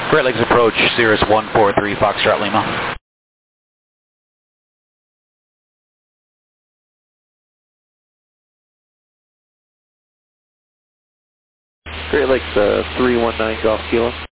Great Lakes approach, Cirrus 143, Foxtrot Lima. Great Lakes 319 Golf Kilo.